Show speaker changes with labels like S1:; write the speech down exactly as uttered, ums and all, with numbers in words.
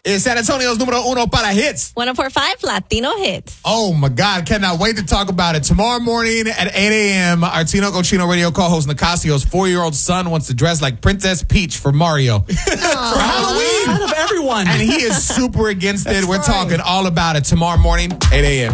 S1: is San Antonio's número uno para hits.
S2: one oh four point five Latino Hits.
S1: Oh, my God. Cannot wait to talk about it. Tomorrow morning at eight a.m., our Tino Cochino radio co-host Nicasio's four-year-old son wants to dress like Princess Peach for Mario. For Halloween.
S3: Out of everyone.
S1: And he is super against it.
S3: That's
S1: We're
S3: right.
S1: talking all about it tomorrow morning, eight a.m.